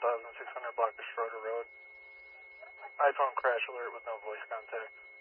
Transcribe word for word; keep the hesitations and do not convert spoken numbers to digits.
thousand six hundred block of Schroeder Road. iPhone crash alert with no voice contact.